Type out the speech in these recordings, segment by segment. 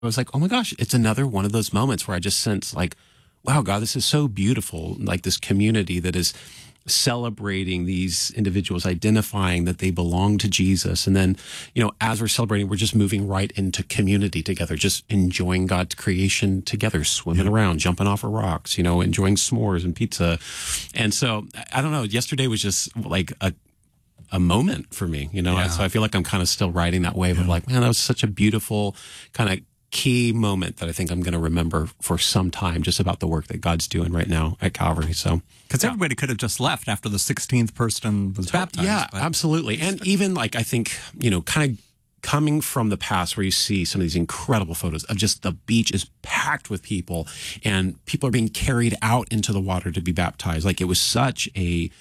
I was like, oh my gosh, it's another one of those moments where I just sense like, wow, God, this is so beautiful. Like this community that is celebrating these individuals, identifying that they belong to Jesus. And then, as we're celebrating, we're just moving right into community together, just enjoying God's creation together, swimming around, jumping off of rocks, enjoying s'mores and pizza. And so, I don't know, yesterday was just like a moment for me, So I feel like I'm kind of still riding that wave of like, man, that was such a beautiful kind of key moment that I think I'm going to remember for some time, just about the work that God's doing right now at Calvary. So, because everybody could have just left after the 16th person was baptized. Yeah, absolutely. And even like, I think, kind of coming from the past where you see some of these incredible photos of just the beach is packed with people and people are being carried out into the water to be baptized. Like it was such a,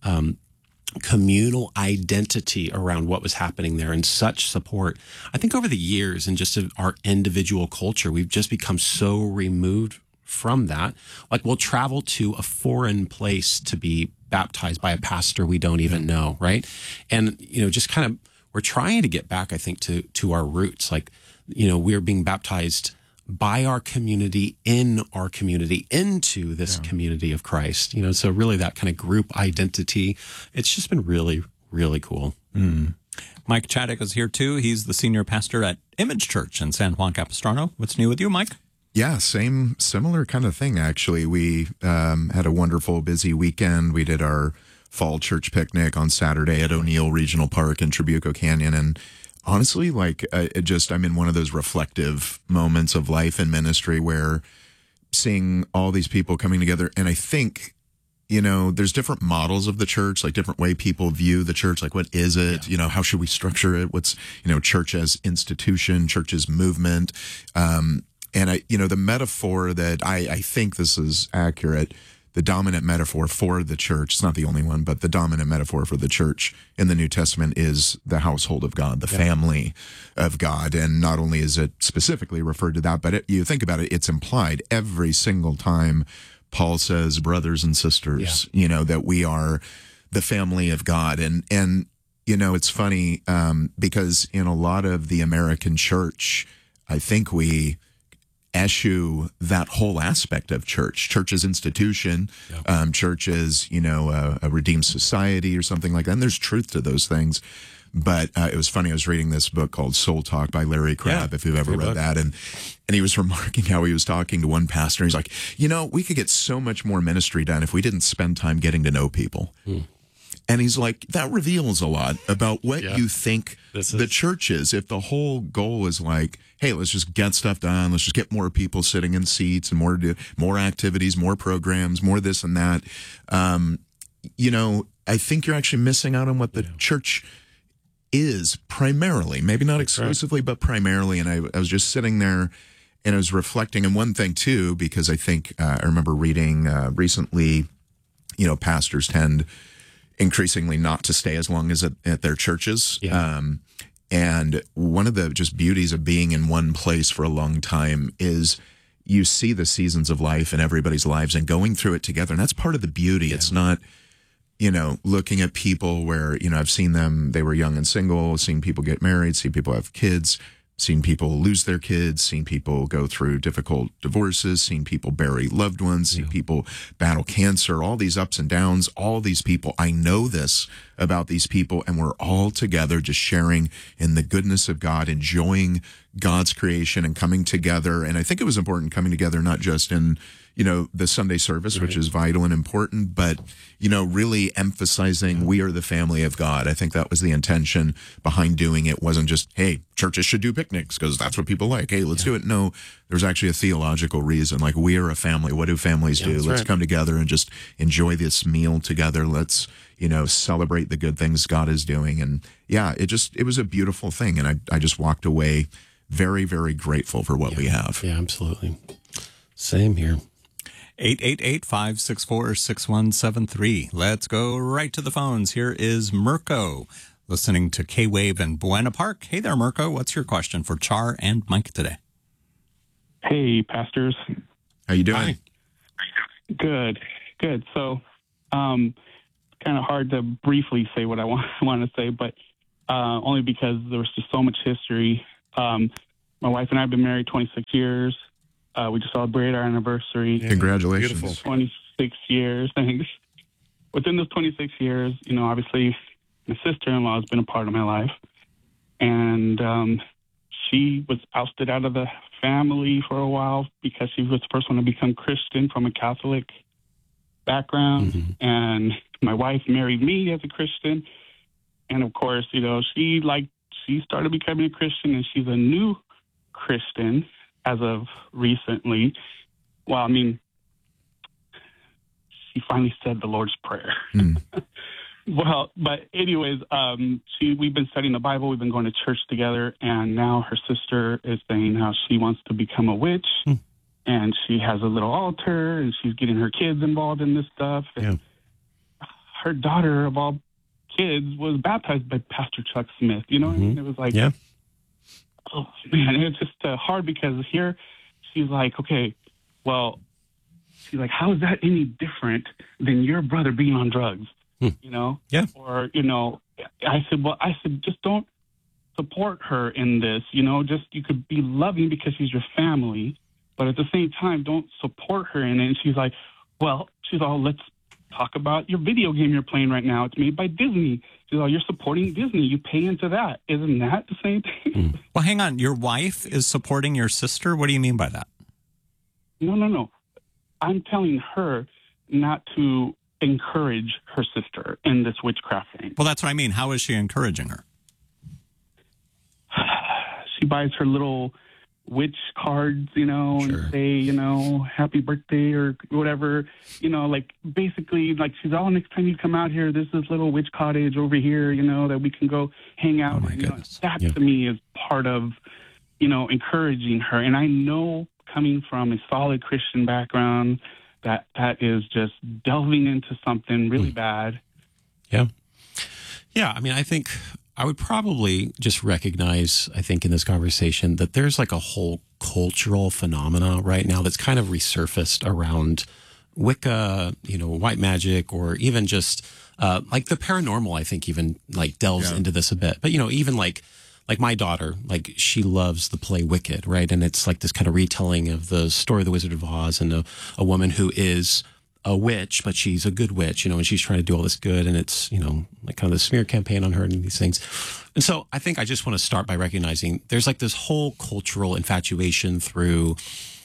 communal identity around what was happening there and such support. I think over the years and just our individual culture, we've just become so removed from that. Like we'll travel to a foreign place to be baptized by a pastor we don't even know, right? And, just kind of, we're trying to get back, I think, to our roots. Like, we're being baptized by our community, in our community, into this community of Christ. So really that kind of group identity, it's just been really, really cool. Mike Chaddick is here too. He's the senior pastor at Image Church in San Juan Capistrano. What's new with you, Mike? Yeah, similar kind of thing, actually. We had a wonderful, busy weekend. We did our fall church picnic on Saturday at O'Neill Regional Park in Trabuco Canyon, and honestly, like, I'm in one of those reflective moments of life and ministry where seeing all these people coming together. And I think, there's different models of the church, like different way people view the church. Like, what is it? How should we structure it? What's, church as institution, church as movement. And the metaphor that I think this is accurate, the dominant metaphor for the church, it's not the only one, but the dominant metaphor for the church in the New Testament is the household of God, the family of God. And not only is it specifically referred to that, but you think about it, it's implied every single time Paul says brothers and sisters, that we are the family of God. And it's funny because in a lot of the American church, I think we eschew that whole aspect of church. Church as institution, church as, a redeemed society or something like that. And there's truth to those things. But it was funny, I was reading this book called Soul Talk by Larry Crabb, if you've ever read that. And he was remarking how he was talking to one pastor. And he's like, we could get so much more ministry done if we didn't spend time getting to know people. And he's like, that reveals a lot about what you think the church is. If the whole goal is like, hey, let's just get stuff done. Let's just get more people sitting in seats and more activities, more programs, more this and that. I think you're actually missing out on what the church is primarily, maybe not exclusively, but primarily. And I was just sitting there and I was reflecting. And one thing too, because I think I remember reading recently, pastors tend increasingly not to stay as long as at their churches. And one of the just beauties of being in one place for a long time is you see the seasons of life in everybody's lives and going through it together. And that's part of the beauty. It's not, looking at people where, I've seen them, they were young and single, seen people get married, seen people have kids, seen people lose their kids, seen people go through difficult divorces, seen people bury loved ones, seen people battle cancer, all these ups and downs, all these people. I know this about these people, and we're all together just sharing in the goodness of God, enjoying God's creation and coming together. And I think it was important coming together, not just in, the Sunday service, which is vital and important, but, really emphasizing we are the family of God. I think that was the intention behind doing it. Wasn't just, hey, churches should do picnics because that's what people like. Hey, let's do it. No, there's actually a theological reason. Like, we are a family. What do families do? Let's come together and just enjoy this meal together. Let's, celebrate the good things God is doing. And it was a beautiful thing. And I just walked away very, very grateful for what we have. Yeah, absolutely. Same here. 888-564-6173. Let's go right to the phones. Here is Mirko, listening to K-Wave in Buena Park. Hey there, Mirko. What's your question for Char and Mike today? Hey, pastors. How you doing? Hi. Good. So, kind of hard to briefly say what I want to say, but only because there was just so much history. My my wife and I have been married 26 years. We just celebrated our anniversary. Congratulations. Beautiful. 26 years, thanks. Within those 26 years, obviously my sister-in-law has been a part of my life. And she was ousted out of the family for a while because she was the first one to become Christian from a Catholic background. Mm-hmm. And my wife married me as a Christian. And of course, she started becoming a Christian, and she's a new Christian as of recently. Well, I mean, she finally said the Lord's Prayer. Mm. Well, but anyways, we've been studying the Bible. We've been going to church together, and now her sister is saying how she wants to become a witch, and she has a little altar, and she's getting her kids involved in this stuff. And her daughter, of all kids, was baptized by Pastor Chuck Smith. You know what I mean? It was like, oh man, it's just hard because here she's like, okay, well, she's like, how is that any different than your brother being on drugs? Yeah. Or, I said, just don't support her in this, just you could be loving because she's your family, but at the same time, don't support her in it. And she's like, well, let's talk about your video game you're playing right now. It's made by Disney. She's like, you're supporting Disney. You pay into that. Isn't that the same thing? Well, hang on. Your wife is supporting your sister? What do you mean by that? No. I'm telling her not to encourage her sister in this witchcraft thing. Well, that's what I mean. How is she encouraging her? She buys her little witch cards, and say, happy birthday or whatever, like basically like she's all, next time you come out here, there's this little witch cottage over here, that we can go hang out. Oh my goodness. That to me is part of, encouraging her. And I know coming from a solid Christian background, that is just delving into something really bad. Yeah. Yeah. I mean, I think I would probably just recognize, I think in this conversation, that there's like a whole cultural phenomena right now that's kind of resurfaced around Wicca, white magic, or even just like the paranormal, I think even like delves into this a bit. But, even like my daughter, like she loves the play Wicked, right? And it's like this kind of retelling of the story of the Wizard of Oz and a woman who is a witch, but she's a good witch, and she's trying to do all this good, and it's, like kind of the smear campaign on her and these things. And so I think I just want to start by recognizing there's like this whole cultural infatuation through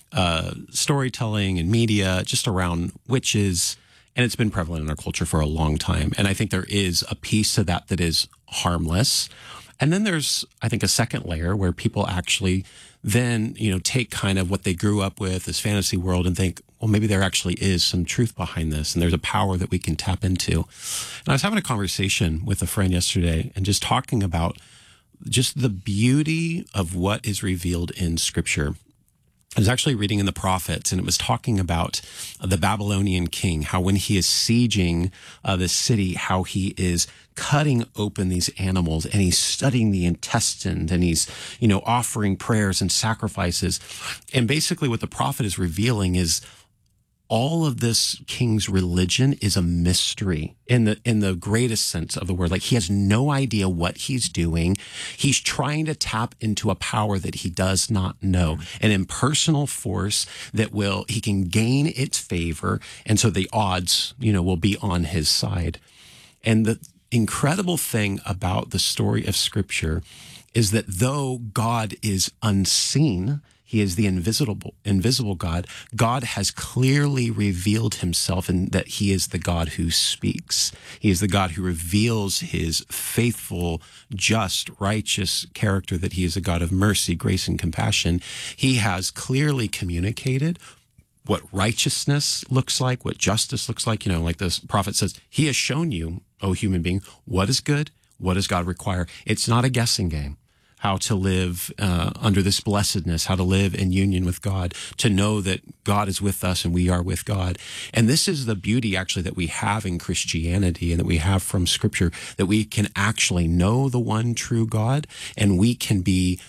storytelling and media just around witches, and it's been prevalent in our culture for a long time. And I think there is a piece to that is harmless. And then there's, I think, a second layer where people actually then, take kind of what they grew up with, this fantasy world, and think, well, maybe there actually is some truth behind this, and there's a power that we can tap into. And I was having a conversation with a friend yesterday and just talking about just the beauty of what is revealed in Scripture. I was actually reading in the prophets, and it was talking about the Babylonian king, how when he is sieging the city, how he is cutting open these animals, and he's studying the intestine, and he's, offering prayers and sacrifices. And basically what the prophet is revealing is all of this king's religion is a mystery in the greatest sense of the word. Like, he has no idea what he's doing. He's trying to tap into a power that he does not know, an impersonal force that he can gain its favor. And so the odds, will be on his side. And the incredible thing about the story of Scripture is that though God is unseen, he is the invisible God. God has clearly revealed himself, and that he is the God who speaks. He is the God who reveals his faithful, just, righteous character, that he is a God of mercy, grace, and compassion. He has clearly communicated what righteousness looks like, what justice looks like. Like the prophet says, he has shown you, O human being, what is good, what does God require. It's not a guessing game. How to live under this blessedness, how to live in union with God, to know that God is with us and we are with God. And this is the beauty actually that we have in Christianity and that we have from Scripture, that we can actually know the one true God, and we can be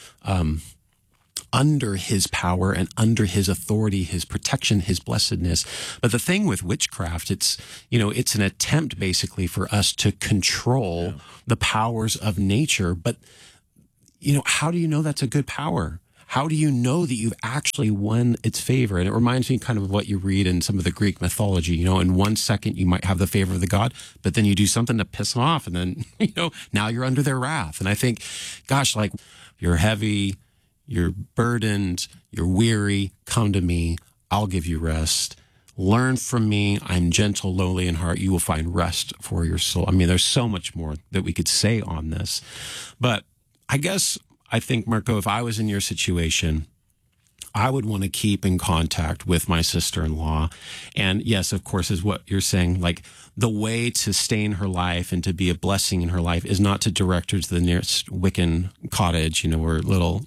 under his power and under his authority, his protection, his blessedness. But the thing with witchcraft, it's an attempt basically for us to control the powers of nature. But how do you know that's a good power? how do you know that you've actually won its favor? And it reminds me kind of what you read in some of the Greek mythology. You know, in 1 second you might have the favor of the god, but then you do something to piss them off, and then, you know, now you're under their wrath. And I think, gosh, like, you're heavy, you're burdened, you're weary, come to me, I'll give you rest. Learn from me. I'm gentle, lowly in heart. You will find rest for your soul. I mean, there's so much more that we could say on this. But I think, Mirko, if I was in your situation, I would want to keep in contact with my sister-in-law. And yes, of course, is what you're saying. Like, the way to stay in her life and to be a blessing in her life is not to direct her to the nearest Wiccan cottage, you know, or little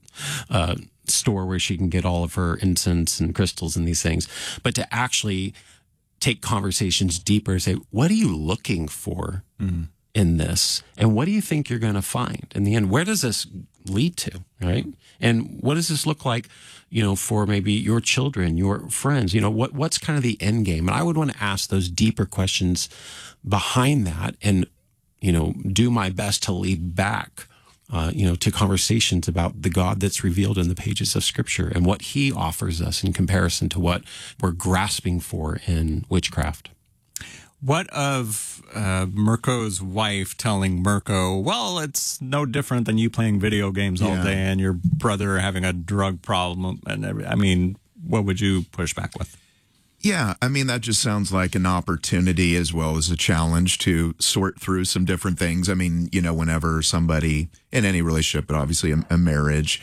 store where she can get all of her incense and crystals and these things, but to actually take conversations deeper, say, what are you looking for in this? And what do you think you're going to find in the end? Where does this lead to, right? And what does this look like, you know, for maybe your children, your friends? You know, what's kind of the end game? And I would want to ask those deeper questions behind that, and, you know, do my best to lead back you know, to conversations about the God that's revealed in the pages of Scripture and what he offers us in comparison to what we're grasping for in witchcraft. What of Mirko's wife telling Mirko, well, it's no different than you playing video games all day and your brother having a drug problem? And I mean, what would you push back with? Yeah, I mean, that just sounds like an opportunity as well as a challenge to sort through some different things. I mean, you know, whenever somebody in any relationship, but obviously a marriage,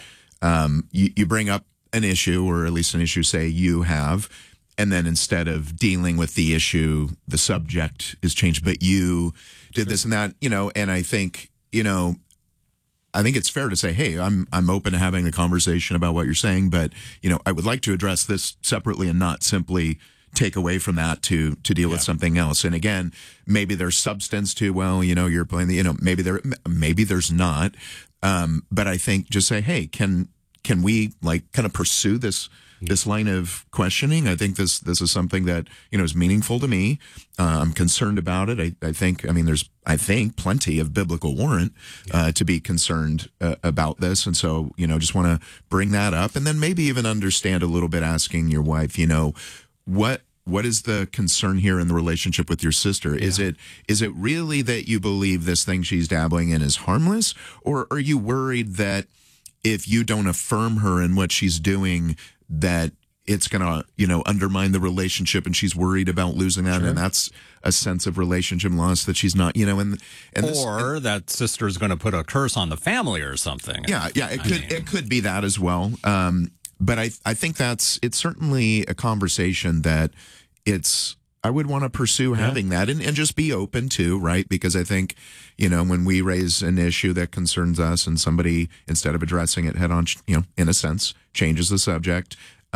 you bring up an issue, or at least an issue, say, you have, and then instead of dealing with the issue, the subject is changed, but you did this and that, you know, and I think, you know, I think it's fair to say, hey, I'm open to having a conversation about what you're saying, but, you know, I would like to address this separately and not simply take away from that to deal with something else. And again, maybe there's substance to, well, you know, you're playing the, you know, maybe there's not. But I think just say, hey, can we like kind of pursue this line of questioning? I think this is something that, you know, is meaningful to me. I'm concerned about it. I think there's plenty of biblical warrant to be concerned about this. And so, you know, just want to bring that up, and then maybe even understand a little bit, asking your wife, you know, what is the concern here in the relationship with your sister? Is it really that you believe this thing she's dabbling in is harmless, or are you worried that if you don't affirm her in what she's doing, that it's going to, you know, undermine the relationship, and she's worried about losing that, and that's a sense of relationship loss that she's not, you know, and that sister's going to put a curse on the family or something. It could be that as well. But I think it's certainly a conversation that I would want to pursue having that, and just be open to, right? Because I think, you know, when we raise an issue that concerns us and somebody, instead of addressing it head on, you know, in a sense, changes the subject,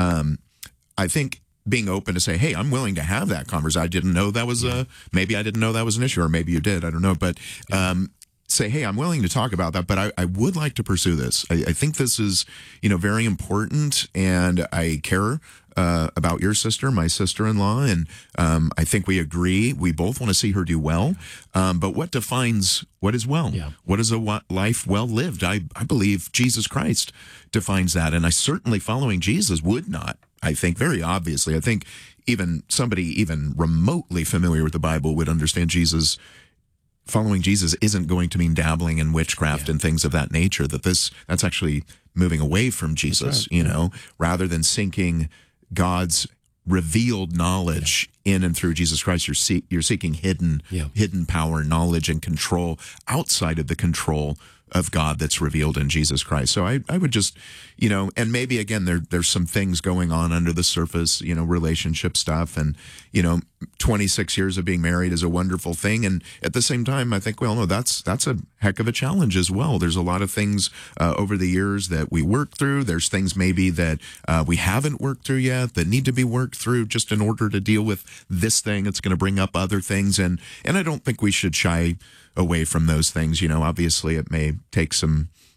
I think being open to say, hey, I'm willing to have that conversation. I didn't know that was maybe I didn't know that was an issue, or maybe you did, I don't know. But say, hey, I'm willing to talk about that, but I would like to pursue this. I think this is, you know, very important, and I care about your sister, my sister-in-law, and I think we agree. We both want to see her do well. But what defines what is well? Yeah. What is a life well lived? I believe Jesus Christ defines that, and I certainly, following Jesus, would not. I think very obviously. I think even somebody even remotely familiar with the Bible would understand Jesus. Following Jesus isn't going to mean dabbling in witchcraft and things of that nature. That's actually moving away from Jesus, you know, rather than sinking God's revealed knowledge in and through Jesus Christ. You're seeking hidden power, knowledge, and control outside of the control of God that's revealed in Jesus Christ. So I would just, you know, and maybe again, there's some things going on under the surface, you know, relationship stuff, and, you know, 26 years of being married is a wonderful thing. And at the same time, I think, well, no, that's a heck of a challenge as well. There's a lot of things over the years that we work through. There's things maybe that we haven't worked through yet that need to be worked through just in order to deal with this thing. It's going to bring up other things. And I don't think we should shy away from those things. You know, obviously it may take some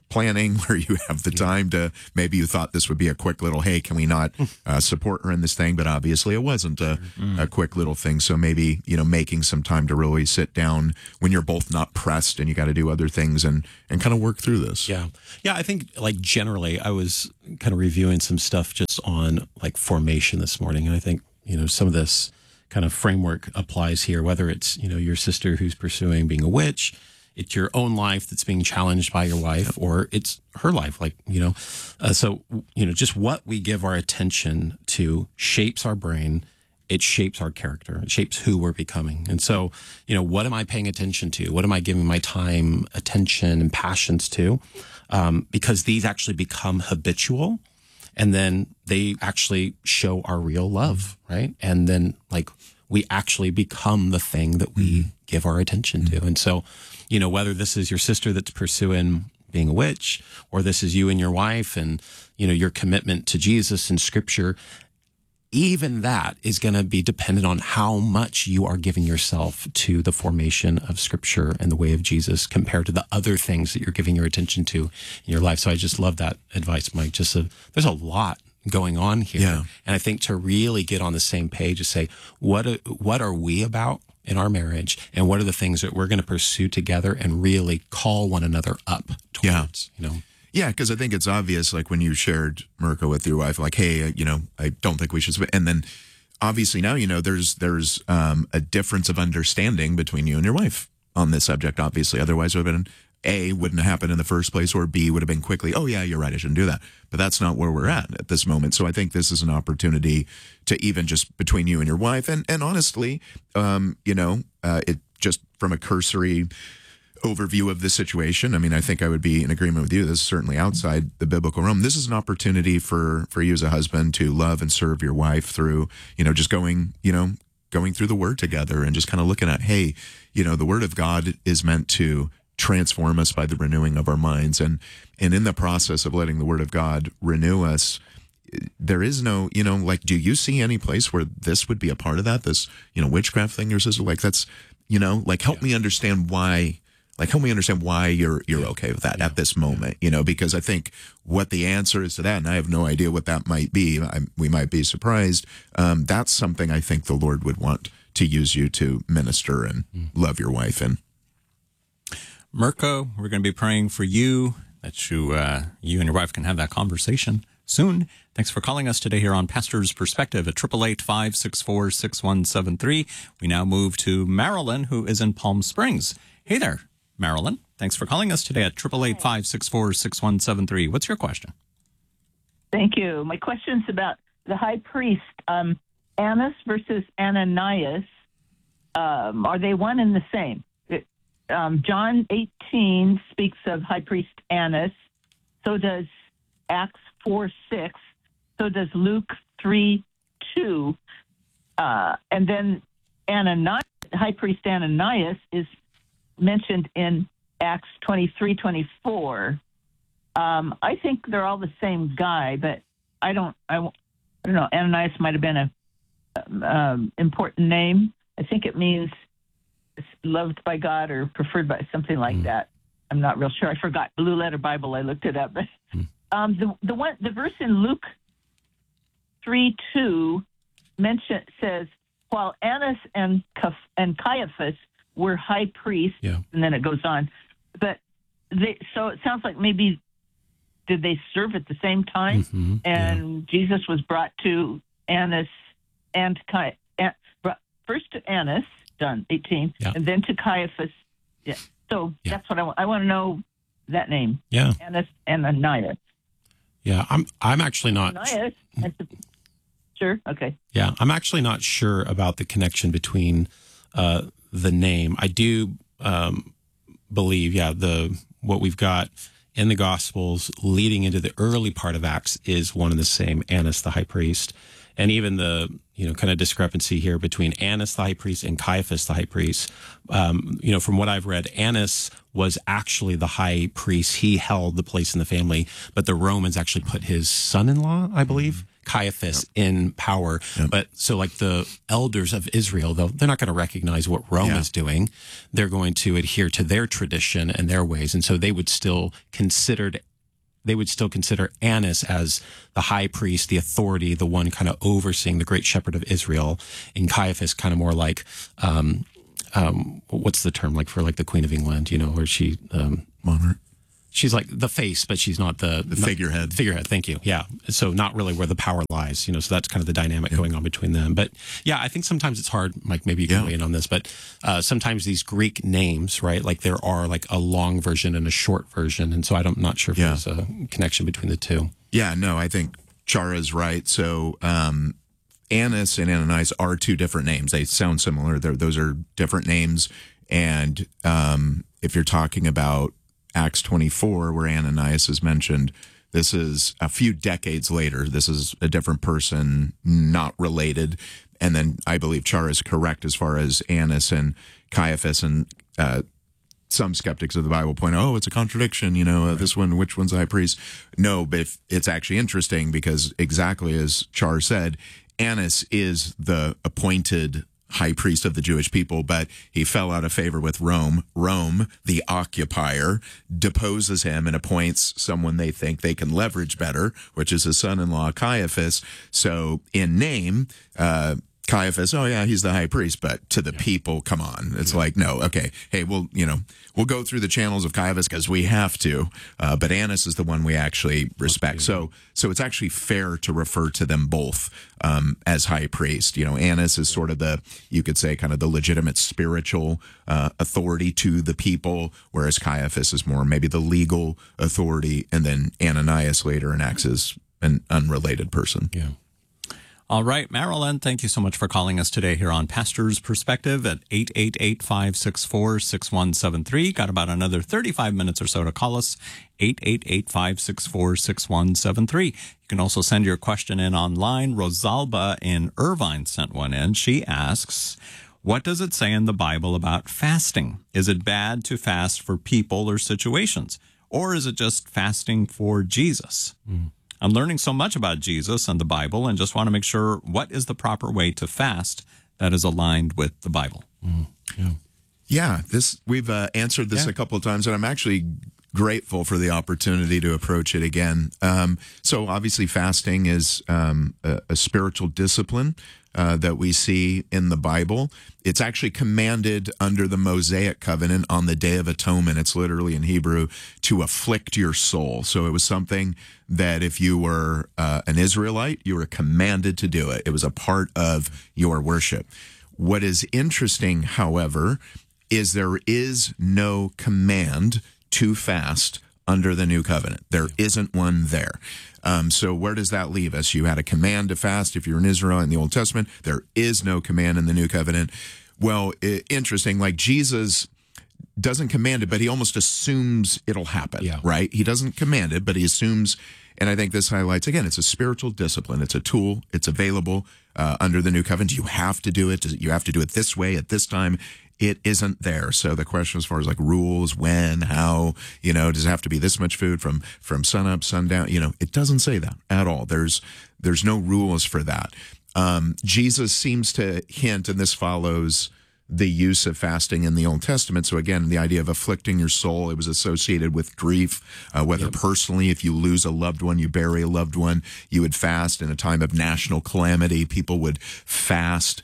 planning, where you have the time to, maybe you thought this would be a quick little, hey, can we not support her in this thing? But obviously it wasn't a quick little thing. So maybe, making some time to really sit down when you're both not pressed and you got to do other things and kind of work through this. Yeah. Yeah. I think like generally I was kind of reviewing some stuff just on like formation this morning. And I think, some of this kind of framework applies here, whether it's, your sister who's pursuing being a witch, it's your own life that's being challenged by your wife, or it's her life. Like, so, just what we give our attention to shapes our brain. It shapes our character. It shapes who we're becoming. And so, what am I paying attention to? What am I giving my time, attention, and passions to? Because these actually become habitual. And then they actually show our real love, right? And then like we actually become the thing that we give our attention to. And so, whether this is your sister that's pursuing being a witch, or this is you and your wife and, your commitment to Jesus and Scripture, even that is going to be dependent on how much you are giving yourself to the formation of Scripture and the way of Jesus compared to the other things that you're giving your attention to in your life. So I just love that advice, Mike. There's a lot going on here. Yeah. And I think to really get on the same page to say, what are we about in our marriage, and what are the things that we're going to pursue together and really call one another up towards, Yeah, because I think it's obvious, like when you shared Mirko with your wife, like, hey, I don't think we should. And then obviously now, there's a difference of understanding between you and your wife on this subject, obviously. Otherwise, it would have been A, wouldn't have happened in the first place, or B, would have been quickly, oh, yeah, you're right, I shouldn't do that. But that's not where we're at this moment. So I think this is an opportunity to even just between you and your wife. And honestly, it just from a cursory overview of the situation, I mean, I think I would be in agreement with you. This is certainly outside the biblical realm. This is an opportunity for you as a husband to love and serve your wife through, just going through the Word together and just kind of looking at, hey, the Word of God is meant to transform us by the renewing of our minds. And in the process of letting the Word of God renew us, there is no, do you see any place where this would be a part of that? This, witchcraft thing, your sister, like that's, help me understand why. Like, help me understand why you're okay with that at this moment, because I think what the answer is to that, and I have no idea what that might be, we might be surprised, that's something I think the Lord would want to use you to minister and love your wife in. Mirko, we're going to be praying for you, that you and your wife can have that conversation soon. Thanks for calling us today here on Pastor's Perspective at 888-564-6173. We now move to Marilyn, who is in Palm Springs. Hey there, Marilyn. Thanks for calling us today at 888-564-6173. What's your question? Thank you. My question's about the high priest, Annas versus Ananias. Are they one and the same? John 18 speaks of high priest Annas. So does Acts 4:6. So does Luke 3:2. And then Ananias, high priest Ananias is mentioned in Acts 23:24. I think they're all the same guy, but I don't know. Ananias might have been a important name. I think it means loved by God or preferred by something like that. I'm not real sure. I forgot. Blue Letter Bible. I looked it up. But the verse in Luke 3:2 says, while Annas and Caiaphas were high priests, and then it goes on. But so it sounds like maybe did they serve at the same time? And Jesus was brought to Annas and first to Annas, John 18, and then to Caiaphas. Yeah. So that's what I want to know that name. Yeah. Annas and Ananias. Yeah, I'm actually not. Ananias. Sure. Okay. Yeah, I'm actually not sure about the connection between the name. I do believe, what we've got in the Gospels leading into the early part of Acts is one and the same, Annas the high priest. And even the, kind of discrepancy here between Annas the high priest and Caiaphas the high priest. From what I've read, Annas was actually the high priest. He held the place in the family, but the Romans actually put his son-in-law, I believe, Caiaphas in power. But so like the elders of Israel, though, they're not going to recognize what Rome is doing. They're going to adhere to their tradition and their ways. And so they would still consider Annas as the high priest, the authority, the one kind of overseeing the great shepherd of Israel, and Caiaphas kind of more like, what's the term like for like the Queen of England, you know, where she, Monarch. She's like the face, but she's not the figurehead. Figurehead, thank you. Yeah. So not really where the power lies, you know, so that's kind of the dynamic going on between them. But yeah, I think sometimes it's hard, Mike, maybe you can weigh in on this, but sometimes these Greek names, right, like there are like a long version and a short version. And so I'm not sure if there's a connection between the two. Yeah, no, I think Chara's right. So Annas and Ananias are two different names. They sound similar. Those are different names. And if you're talking about Acts 24, where Ananias is mentioned, this is a few decades later. This is a different person, not related. And then I believe Chara is correct as far as Annas and Caiaphas, and some skeptics of the Bible point, oh, it's a contradiction, you know, this one, which one's the high priest? No, but it's actually interesting because exactly as Char said, Annas is the appointed high priest of the Jewish people, but he fell out of favor with Rome. Rome, the occupier, deposes him and appoints someone they think they can leverage better, which is his son-in-law, Caiaphas. So in name, Caiaphas, oh yeah, he's the high priest, but to the people, come on. It's like, no, okay, hey, we'll go through the channels of Caiaphas because we have to, but Annas is the one we actually respect. So it's actually fair to refer to them both as high priest. You know, Annas is sort of you could say kind of the legitimate spiritual authority to the people, whereas Caiaphas is more maybe the legal authority, and then Ananias later in Acts is an unrelated person. Yeah. All right, Marilyn, thank you so much for calling us today here on Pastor's Perspective at 888-564-6173. Got about another 35 minutes or so to call us, 888-564-6173. You can also send your question in online. Rosalba in Irvine sent one in. She asks, what does it say in the Bible about fasting? Is it bad to fast for people or situations? Or is it just fasting for Jesus? I'm learning so much about Jesus and the Bible and just want to make sure what is the proper way to fast that is aligned with the Bible. Yeah, we've answered this a couple of times, and I'm actually grateful for the opportunity to approach it again. So obviously fasting is a spiritual discipline that we see in the Bible. It's actually commanded under the Mosaic covenant on the Day of Atonement. It's literally in Hebrew, to afflict your soul. So it was something that if you were an Israelite, you were commanded to do it. It was a part of your worship. What is interesting, however, is there is no command to fast under the new covenant. There isn't one there. So where does that leave us? You had a command to fast if you're in Israel in the Old Testament. There is no command in the new covenant. Well, interesting, like Jesus doesn't command it, but he almost assumes it'll happen, right? He doesn't command it, but he assumes, and I think this highlights, again, it's a spiritual discipline. It's a tool. It's available under the new covenant. You have to do it. You have to do it this way at this time. It isn't there. So the question as far as like rules, when, how, you know, does it have to be this much food from sun up, sundown? You know, it doesn't say that at all. There's no rules for that. Jesus seems to hint, and this follows the use of fasting in the Old Testament. So again, the idea of afflicting your soul, it was associated with grief, whether personally, if you lose a loved one, you bury a loved one, you would fast. In a time of national calamity, people would fast.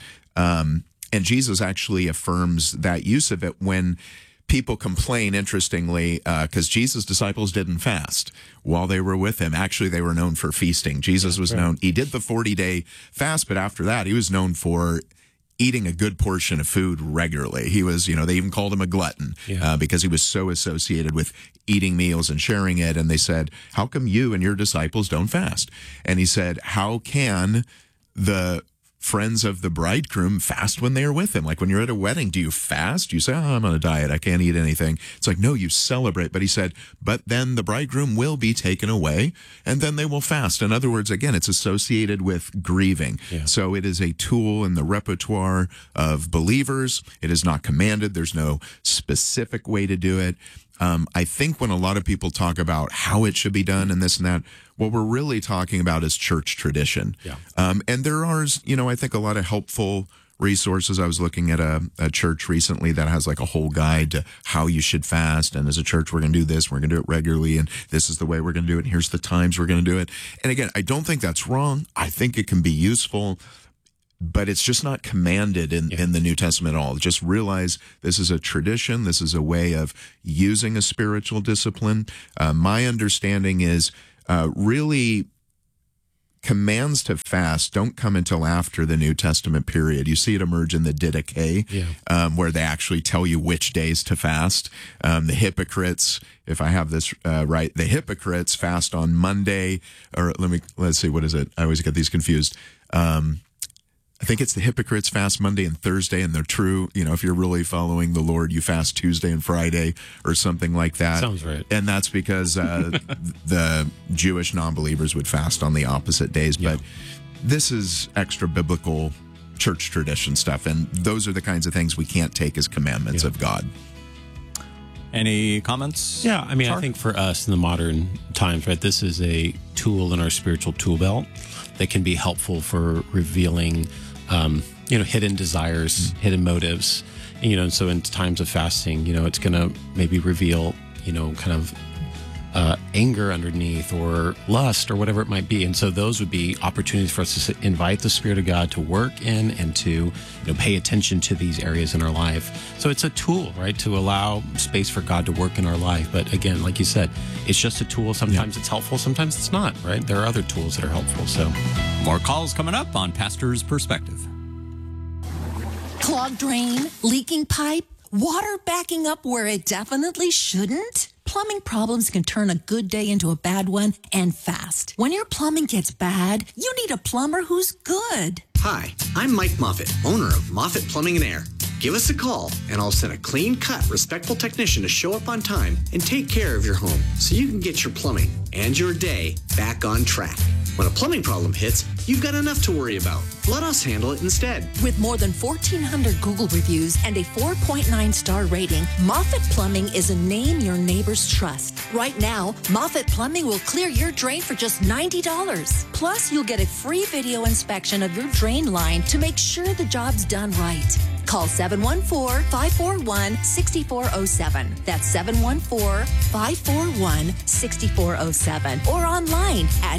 And Jesus actually affirms that use of it when people complain, interestingly, because Jesus' disciples didn't fast while they were with him. Actually, they were known for feasting. Jesus was known, he did the 40-day fast, but after that, he was known for eating a good portion of food regularly. He was, you know, they even called him a glutton because he was so associated with eating meals and sharing it. And they said, how come you and your disciples don't fast? And he said, how can the friends of the bridegroom fast when they are with him? Like when you're at a wedding, do you fast? You say, oh, I'm on a diet, I can't eat anything. It's like, no, you celebrate. But he said, but then the bridegroom will be taken away and then they will fast. In other words, again, it's associated with grieving. So it is a tool in the repertoire of believers. It is not commanded. There's no specific way to do it. I think when a lot of people talk about how it should be done and this and that, what we're really talking about is church tradition. Yeah. And there are, I think a lot of helpful resources. I was looking at a church recently that has like a whole guide to how you should fast. And as a church, we're going to do this. We're going to do it regularly. And this is the way we're going to do it. And here's the times we're going to do it. And again, I don't think that's wrong. I think it can be useful, but it's just not commanded in the New Testament at all. Just realize this is a tradition. This is a way of using a spiritual discipline. My understanding is really commands to fast don't come until after the New Testament period. You see it emerge in the Didache, where they actually tell you which days to fast. The hypocrites, if I have this right, the hypocrites fast on Monday, or let's see, what is it? I always get these confused. I think it's the hypocrites fast Monday and Thursday, and they're true. If you're really following the Lord, you fast Tuesday and Friday or something like that. Sounds right. And that's because the Jewish non-believers would fast on the opposite days. Yeah. But this is extra biblical church tradition stuff, and those are the kinds of things we can't take as commandments of God. Any comments? Yeah, I mean, Char? I think for us in the modern times, right, this is a tool in our spiritual tool belt that can be helpful for revealing hidden desires, hidden motives, and so in times of fasting, it's going to maybe reveal, kind of anger underneath or lust or whatever it might be. And so those would be opportunities for us to invite the Spirit of God to work in and to, pay attention to these areas in our life. So it's a tool, right, to allow space for God to work in our life. But again, like you said, it's just a tool. Sometimes it's helpful, sometimes it's not, right? There are other tools that are helpful. So More calls coming up on Pastor's Perspective. Clogged drain, leaking pipe, water backing up where it definitely shouldn't? Plumbing problems can turn a good day into a bad one, and fast. When your plumbing gets bad, you need a plumber who's good. Hi, I'm Mike Moffitt, owner of Moffitt Plumbing and Air. Give us a call, and I'll send a clean-cut, respectful technician to show up on time and take care of your home so you can get your plumbing and your day back on track. When a plumbing problem hits, you've got enough to worry about. Let us handle it instead. With more than 1,400 Google reviews and a 4.9-star rating, Moffitt Plumbing is a name your neighbors trust. Right now, Moffitt Plumbing will clear your drain for just $90. Plus, you'll get a free video inspection of your drain line to make sure the job's done right. Call 714-541-6407. That's 714-541-6407. Or online at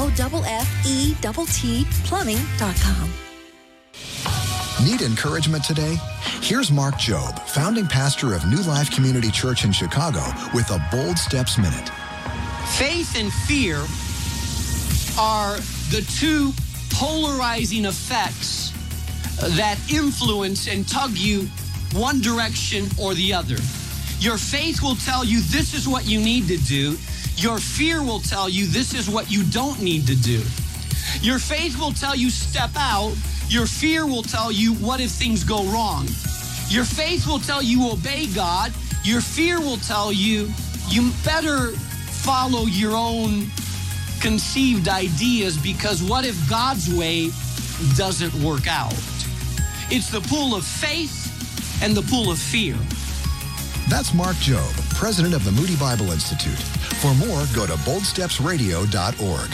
MOFFETTplumbing.com. Need encouragement today? Here's Mark Jobe, founding pastor of New Life Community Church in Chicago, with a Bold Steps Minute. Faith and fear are the two polarizing effects that influence and tug you one direction or the other. Your faith will tell you this is what you need to do. Your fear will tell you this is what you don't need to do. Your faith will tell you step out. Your fear will tell you what if things go wrong. Your faith will tell you obey God. Your fear will tell you you better follow your own conceived ideas, because what if God's way doesn't work out? It's the pool of faith and the pool of fear. That's Mark Jobe, president of the Moody Bible Institute. For more, go to boldstepsradio.org.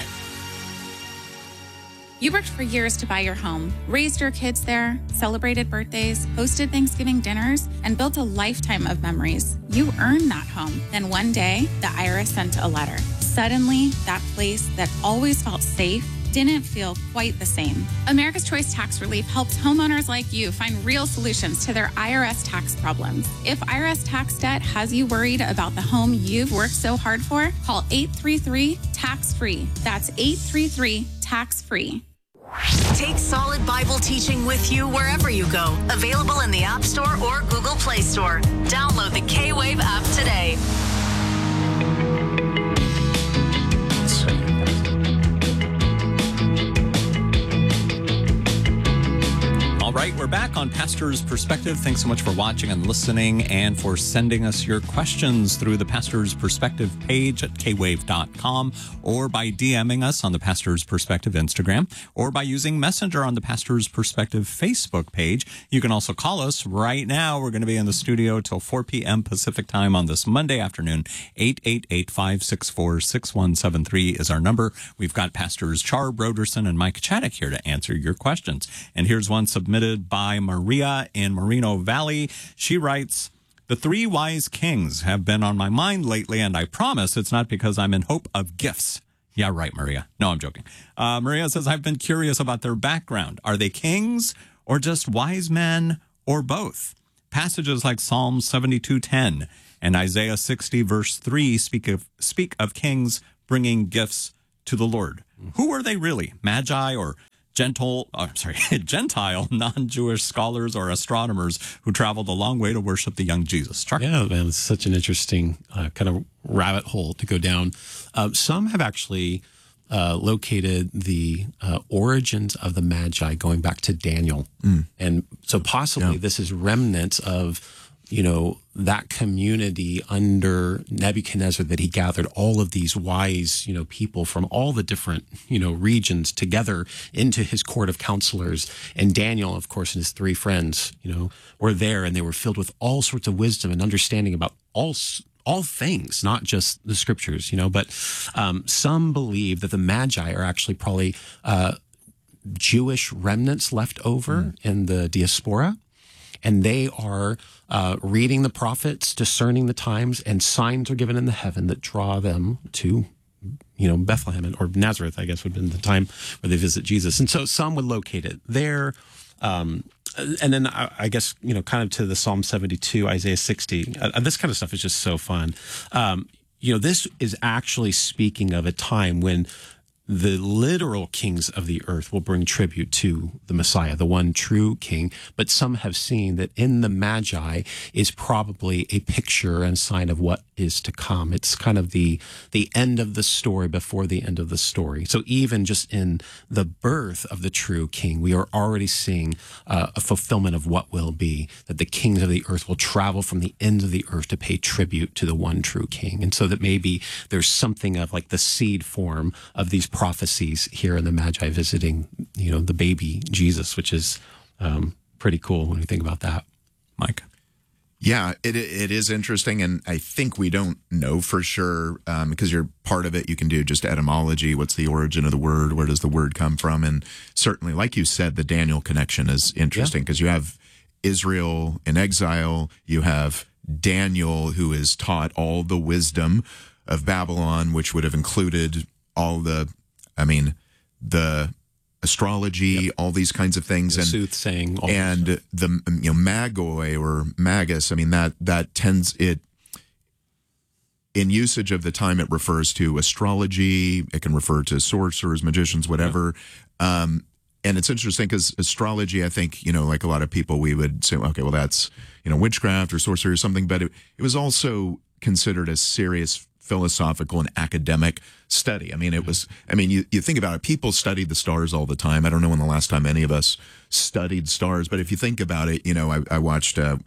You worked for years to buy your home, raised your kids there, celebrated birthdays, hosted Thanksgiving dinners, and built a lifetime of memories. You earned that home. Then one day, the IRS sent a letter. Suddenly, that place that always felt safe didn't feel quite the same. America's Choice Tax Relief helps homeowners like you find real solutions to their IRS tax problems. If IRS tax debt has you worried about the home you've worked so hard for, call 833-TAX-FREE. That's 833-TAX-FREE. Take Solid Bible teaching with you wherever you go. Available in the App Store or Google Play Store. Download the K-Wave app today. All right, we're back on Pastor's Perspective. Thanks so much for watching and listening and for sending us your questions through the Pastor's Perspective page at kwave.com or by DMing us on the Pastor's Perspective Instagram or by using Messenger on the Pastor's Perspective Facebook page. You can also call us right now. We're going to be in the studio till 4 p.m. Pacific time on this Monday afternoon. 888-564-6173 is our number. We've got Pastors Char Broderson and Mike Chaddick here to answer your questions. And here's one submitted by Maria in Moreno Valley. She writes, "The three wise kings have been on my mind lately, and I promise it's not because I'm in hope of gifts." Yeah, right, Maria. No, I'm joking. Maria says, "I've been curious about their background. Are they kings or just wise men or both?" Passages like Psalm 72:10 and Isaiah 60 verse 3 speak of kings bringing gifts to the Lord. Who are they really? Magi or Gentile non-Jewish scholars or astronomers who traveled a long way to worship the young Jesus? Chuck? Yeah, man, it's such an interesting kind of rabbit hole to go down. Some have actually located the origins of the Magi going back to Daniel. And so possibly this is remnants of, that community under Nebuchadnezzar, that he gathered all of these wise, people from all the different, regions together into his court of counselors. And Daniel, of course, and his three friends, were there, and they were filled with all sorts of wisdom and understanding about all things, not just the scriptures, but some believe that the Magi are actually probably Jewish remnants left over in the diaspora. And they are reading the prophets, discerning the times, and signs are given in the heaven that draw them to, Bethlehem or Nazareth, I guess, would have been the time where they visit Jesus. And so some would locate it there. And then I guess, kind of to the Psalm 72, Isaiah 60, this kind of stuff is just so fun. This is actually speaking of a time when the literal kings of the earth will bring tribute to the Messiah, the one true king. But some have seen that in the Magi is probably a picture and sign of what is to come. It's kind of the end of the story before the end of the story. So even just in the birth of the true king, we are already seeing a fulfillment of what will be, that the kings of the earth will travel from the ends of the earth to pay tribute to the one true king. And so that maybe there's something of like the seed form of these prophecies here in the Magi visiting, the baby Jesus, which is pretty cool when you think about that. Mike? Yeah, it is interesting, and I think we don't know for sure because you're part of it. You can do just etymology. What's the origin of the word? Where does the word come from? And certainly, like you said, the Daniel connection is interesting because you have Israel in exile. You have Daniel, who is taught all the wisdom of Babylon, which would have included all the astrology, all these kinds of things, and soothsaying, and the magoi or magus. That tends it in usage of the time. It refers to astrology. It can refer to sorcerers, magicians, whatever. Yeah. And it's interesting because astrology, I think, like a lot of people, we would say, okay, well, that's witchcraft or sorcery or something, but it was also considered a serious philosophical and academic study. You think about it, people studied the stars all the time. I don't know when the last time any of us studied stars, but if you think about it, I watched, The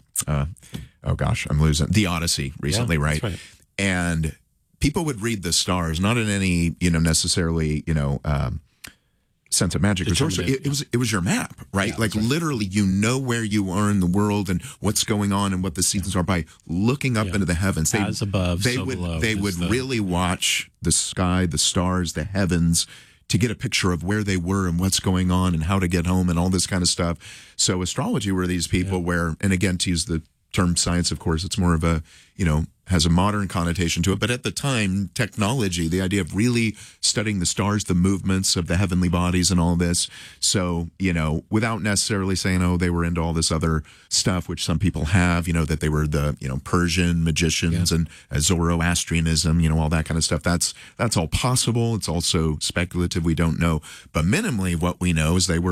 Odyssey recently, right? And people would read the stars, not in any, necessarily, sense of magic or sorcery. It was your map, right? Yeah, like literally, where you are in the world and what's going on and what the seasons are by looking up into the heavens. As above, so below. They would really watch the sky, the stars, the heavens to get a picture of where they were and what's going on and how to get home and all this kind of stuff. So astrology were these people where, and again, to use the term science, of course, it's more of a, has a modern connotation to it. But at the time, technology, the idea of really studying the stars, the movements of the heavenly bodies and all this. So, without necessarily saying, oh, they were into all this other stuff, which some people have, that they were the, Persian magicians and Zoroastrianism, all that kind of stuff. That's all possible. It's also speculative. We don't know. But minimally, what we know is they were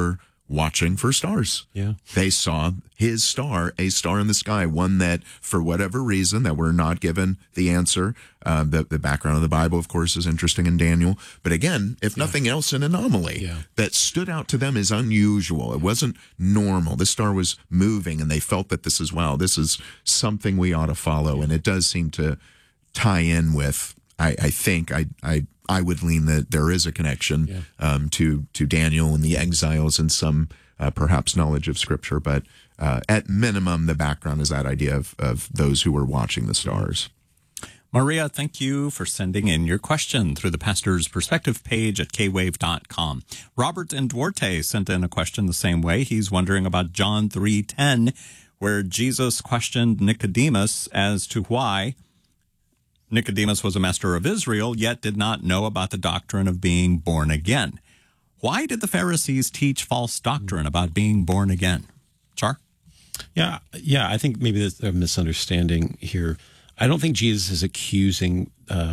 watching for stars. Yeah. They saw his star, a star in the sky, one that, for whatever reason, that we're not given the answer. The background of the Bible, of course, is interesting in Daniel. But again, if nothing else, an anomaly that stood out to them as unusual. It wasn't normal. This star was moving, and they felt that this is something we ought to follow. And it does seem to tie in with, I think, I would lean that there is a connection to Daniel and the exiles and some perhaps knowledge of Scripture, but at minimum, the background is that idea of those who were watching the stars. Maria, thank you for sending in your question through the Pastor's Perspective page at kwave.com. Robert in Duarte sent in a question the same way. He's wondering about John 3:10, where Jesus questioned Nicodemus as to why Nicodemus was a master of Israel, yet did not know about the doctrine of being born again. Why did the Pharisees teach false doctrine about being born again? Char? Yeah, I think maybe there's a misunderstanding here. I don't think Jesus is accusing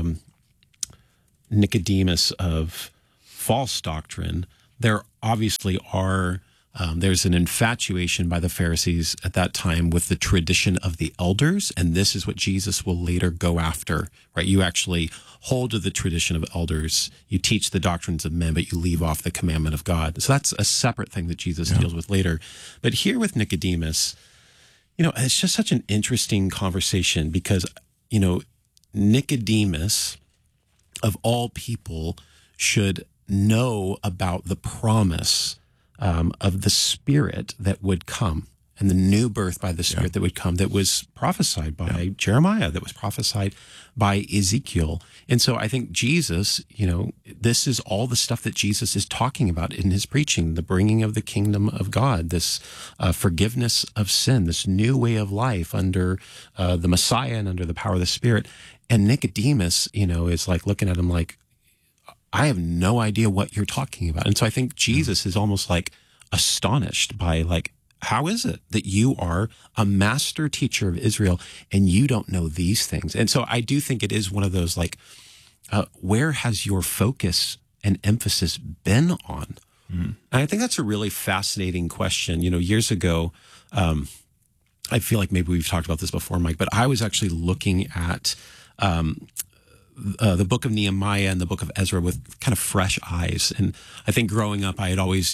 Nicodemus of false doctrine. There obviously are, there's an infatuation by the Pharisees at that time with the tradition of the elders, and this is what Jesus will later go after, right? You actually hold to the tradition of elders. You teach the doctrines of men, but you leave off the commandment of God. So that's a separate thing that Jesus deals with later. But here with Nicodemus, it's just such an interesting conversation because, Nicodemus, of all people, should know about the promise of the Spirit that would come and the new birth by the Spirit that would come, that was prophesied by Jeremiah, that was prophesied by Ezekiel. And so I think Jesus, this is all the stuff that Jesus is talking about in his preaching, the bringing of the kingdom of God, this forgiveness of sin, this new way of life under the Messiah and under the power of the Spirit. And Nicodemus, is like looking at him like, I have no idea what you're talking about. And so I think Jesus is almost like astonished by like, how is it that you are a master teacher of Israel and you don't know these things? And so I do think it is one of those like, where has your focus and emphasis been on? And I think that's a really fascinating question. Years ago, I feel like maybe we've talked about this before, Mike, but I was actually looking at the book of Nehemiah and the book of Ezra with kind of fresh eyes. And I think growing up, I had always,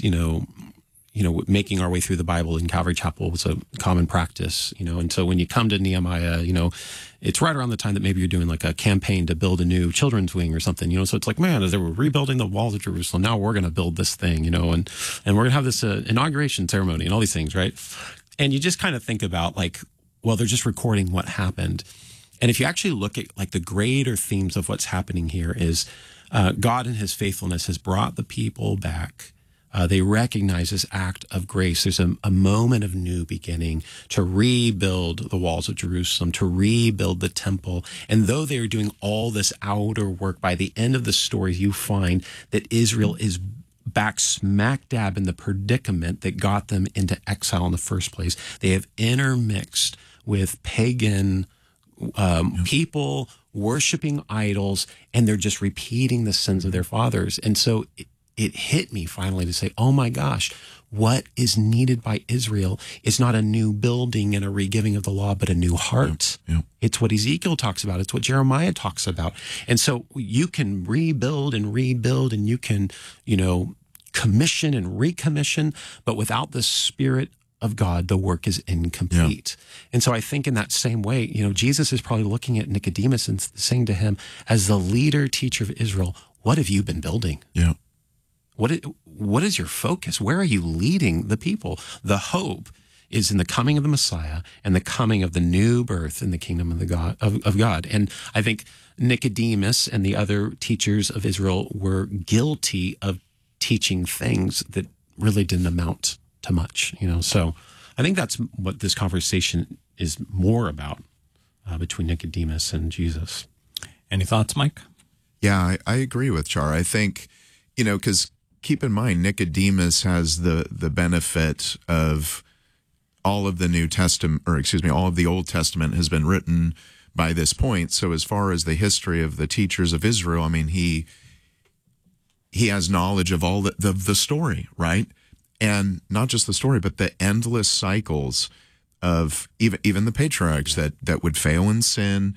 making our way through the Bible in Calvary Chapel was a common practice, and so when you come to Nehemiah, it's right around the time that maybe you're doing like a campaign to build a new children's wing or something, so it's like, man, as they were rebuilding the walls of Jerusalem, now we're going to build this thing, and we're going to have this inauguration ceremony and all these things, right? And you just kind of think about like, well, they're just recording what happened. And if you actually look at like the greater themes of what's happening here is God in his faithfulness has brought the people back. They recognize this act of grace. There's a moment of new beginning to rebuild the walls of Jerusalem, to rebuild the temple. And though they are doing all this outer work, by the end of the story, you find that Israel is back smack dab in the predicament that got them into exile in the first place. They have intermixed with pagan people worshiping idols, and they're just repeating the sins of their fathers. And so it hit me finally to say, oh my gosh, what is needed by Israel is not a new building and a regiving of the law, but a new heart. It's what Ezekiel talks about. It's what Jeremiah talks about. And so you can rebuild, and you can, commission and recommission, but without the Spirit of God, the work is incomplete. And so I think in that same way, Jesus is probably looking at Nicodemus and saying to him, as the leader teacher of Israel, what have you been building? What is your focus? Where are you leading the people? The hope is in the coming of the Messiah and the coming of the new birth in the kingdom of God. And I think Nicodemus and the other teachers of Israel were guilty of teaching things that really didn't amount to much, So I think that's what this conversation is more about between Nicodemus and Jesus. Any thoughts, Mike? Yeah, I agree with Char. I think, because keep in mind, Nicodemus has the benefit of all of the New Testament, all of the Old Testament has been written by this point. So as far as the history of the teachers of Israel, I mean, he has knowledge of all the story, right? And not just the story, but the endless cycles of even the patriarchs that would fail in sin.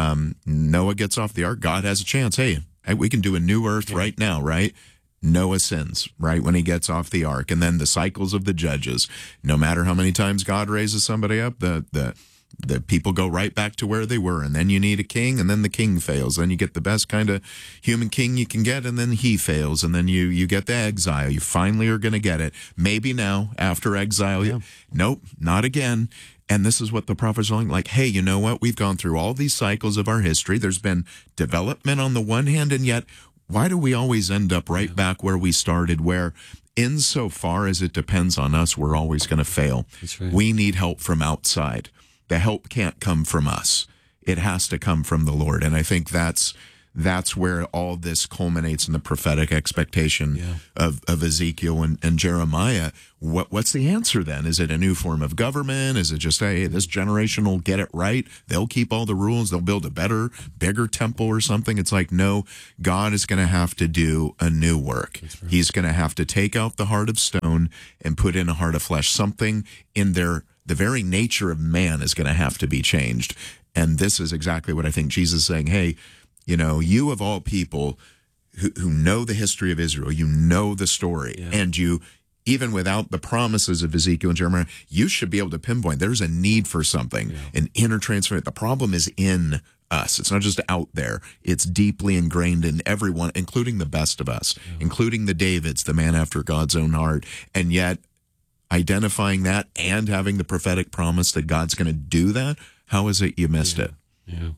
Noah gets off the ark. God has a chance. Hey, we can do a new earth right now, right? Noah sins right when he gets off the ark. And then the cycles of the judges. No matter how many times God raises somebody up, the people go right back to where they were. And then you need a king, and then the king fails. Then you get the best kind of human king you can get, and then he fails. And then you get the exile. You finally are going to get it. Maybe now, after exile. Yeah. Nope, not again. And this is what the prophets are like, hey, you know what? We've gone through all these cycles of our history. There's been development on the one hand, and yet why do we always end up right back where we started, where insofar as it depends on us, we're always going to fail. That's right. We need help from outside. The help can't come from us. It has to come from the Lord. And I think that's where all this culminates in the prophetic expectation of Ezekiel and Jeremiah. What's the answer then? Is it a new form of government? Is it just, hey, this generation will get it right? They'll keep all the rules. They'll build a better, bigger temple or something. It's like, no, God is going to have to do a new work. Right. He's going to have to take out the heart of stone and put in a heart of flesh. Something in the very nature of man is going to have to be changed. And this is exactly what I think Jesus is saying. Hey, you know, you of all people who know the history of Israel, you know the story, and you, even without the promises of Ezekiel and Jeremiah, you should be able to pinpoint there's a need for something, an inner transformation. The problem is in us. It's not just out there. It's deeply ingrained in everyone, including the best of us, including the Davids, the man after God's own heart. And yet, identifying that and having the prophetic promise that God's going to do that, how is it you missed it? Yeah.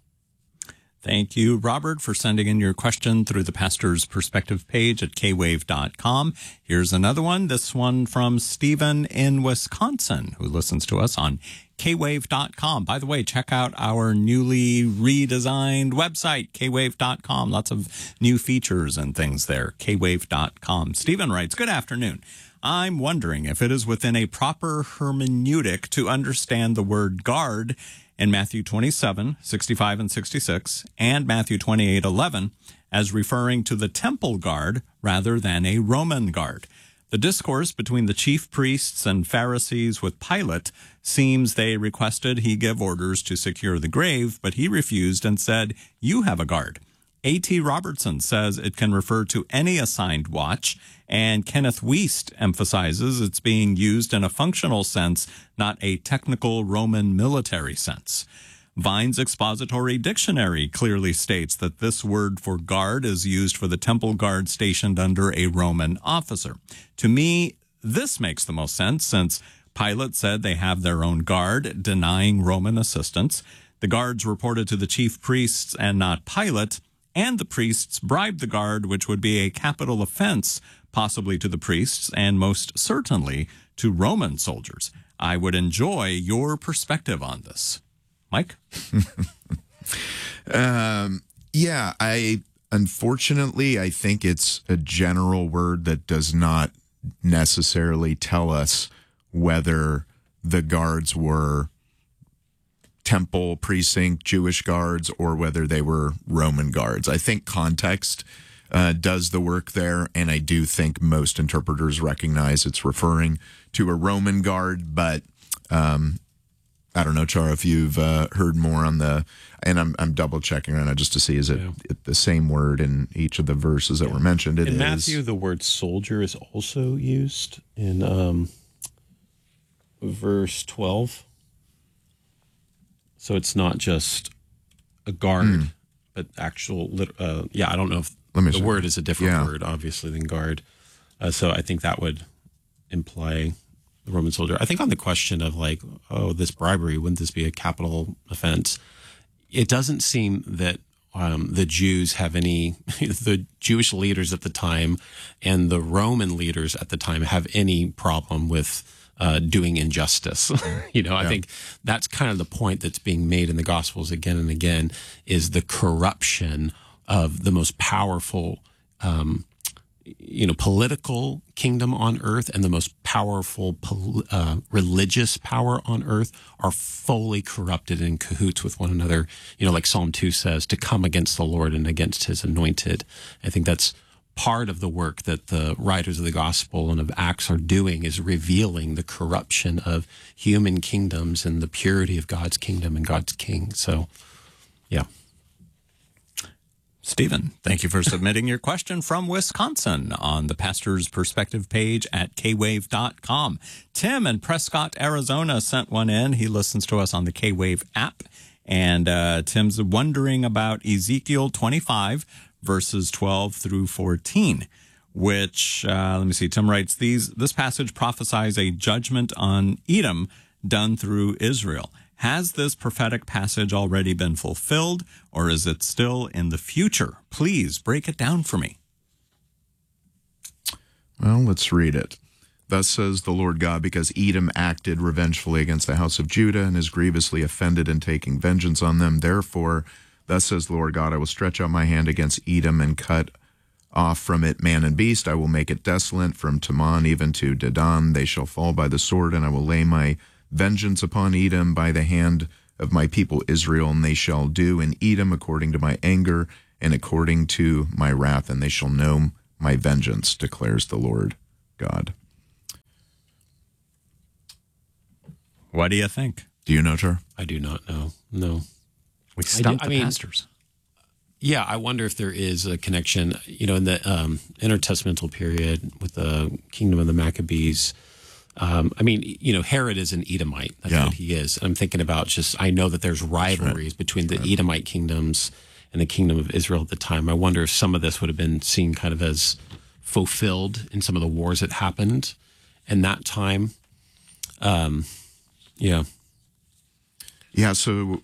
Thank you, Robert, for sending in your question through the Pastor's Perspective page at kwave.com. Here's another one, this one from Stephen in Wisconsin, who listens to us on kwave.com. By the way, check out our newly redesigned website, kwave.com. Lots of new features and things there, kwave.com. Stephen writes, good afternoon. I'm wondering if it is within a proper hermeneutic to understand the word guard in Matthew 27, 65 and 66, and Matthew 28, 11, as referring to the temple guard rather than a Roman guard. The discourse between the chief priests and Pharisees with Pilate seems they requested he give orders to secure the grave, but he refused and said, you have a guard. A.T. Robertson says it can refer to any assigned watch, and Kenneth Wiest emphasizes it's being used in a functional sense, not a technical Roman military sense. Vine's Expository Dictionary clearly states that this word for guard is used for the temple guard stationed under a Roman officer. To me, this makes the most sense, since Pilate said they have their own guard, denying Roman assistance. The guards reported to the chief priests and not Pilate, and the priests bribed the guard, which would be a capital offense, possibly to the priests and most certainly to Roman soldiers. I would enjoy your perspective on this. Mike? Unfortunately, I think it's a general word that does not necessarily tell us whether the guards were temple precinct Jewish guards or whether they were Roman guards. I think context does the work there, and I do think most interpreters recognize it's referring to a Roman guard, but I don't know, Chara, if you've heard more on the, and I'm double checking right now just to see, is it the same word in each of the verses that were mentioned? It in is. Matthew, the word soldier is also used in verse 12. So it's not just a guard, but actual, I don't know if the word is a different word, obviously, than guard. So I think that would imply the Roman soldier. I think on the question of like, oh, this bribery, wouldn't this be a capital offense? It doesn't seem that the Jews have any, the Jewish leaders at the time and the Roman leaders at the time have any problem with doing injustice. I think that's kind of the point that's being made in the Gospels again and again, is the corruption of the most powerful, political kingdom on earth and the most powerful religious power on earth are fully corrupted in cahoots with one another. Like Psalm 2 says, to come against the Lord and against his anointed. I think that's part of the work that the writers of the gospel and of Acts are doing is revealing the corruption of human kingdoms and the purity of God's kingdom and God's king. So, yeah. Stephen, thank you for submitting your question from Wisconsin on the Pastor's Perspective page at kwave.com. Tim in Prescott, Arizona sent one in. He listens to us on the K-Wave app. And Tim's wondering about Ezekiel 25, verses 12 through 14, which, let me see, Tim writes, this passage prophesies a judgment on Edom done through Israel. Has this prophetic passage already been fulfilled, or is it still in the future? Please break it down for me. Well, let's read it. Thus says the Lord God, because Edom acted revengefully against the house of Judah and is grievously offended in taking vengeance on them. Therefore, thus says the Lord God, I will stretch out my hand against Edom and cut off from it man and beast. I will make it desolate from Teman even to Dedan. They shall fall by the sword, and I will lay my vengeance upon Edom by the hand of my people Israel, and they shall do in Edom according to my anger and according to my wrath, and they shall know my vengeance, declares the Lord God. What do you think? Do you know, Tar? I do not know. No. We stumped the pastors. Yeah, I wonder if there is a connection, in the intertestamental period with the kingdom of the Maccabees. Herod is an Edomite. That's what he is. I'm thinking about I know that there's rivalries between the Edomite kingdoms and the kingdom of Israel at the time. I wonder if some of this would have been seen kind of as fulfilled in some of the wars that happened in that time. Yeah, so,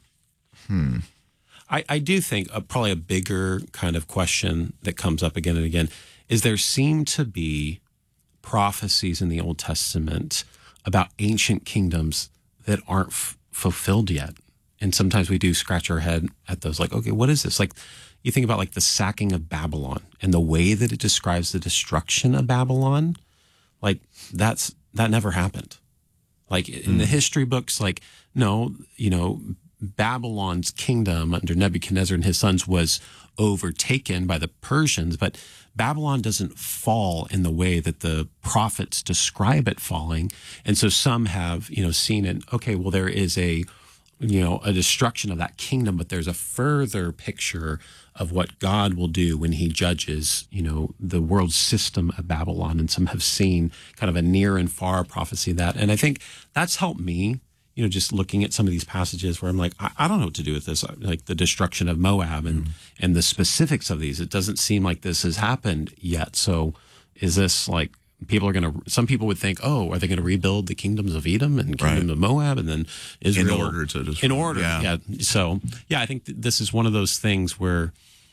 I do think probably a bigger kind of question that comes up again and again is there seem to be prophecies in the Old Testament about ancient kingdoms that aren't fulfilled yet. And sometimes we do scratch our head at those, like, okay, what is this? Like, you think about like the sacking of Babylon and the way that it describes the destruction of Babylon, like that never happened. Like in the history books, like, no, Babylon's kingdom under Nebuchadnezzar and his sons was overtaken by the Persians, but Babylon doesn't fall in the way that the prophets describe it falling. And so some have, seen it, okay, well, there is a destruction of that kingdom, but there's a further picture of what God will do when he judges, the world system of Babylon. And some have seen kind of a near and far prophecy of that. And I think that's helped me, just looking at some of these passages where I'm like, I don't know what to do with this, like the destruction of Moab and the specifics of these. It doesn't seem like this has happened yet. So is this like, some people would think, oh, are they going to rebuild the kingdoms of Edom and kingdom of Moab and then Israel? In order. Yeah. So, I think this is one of those things where,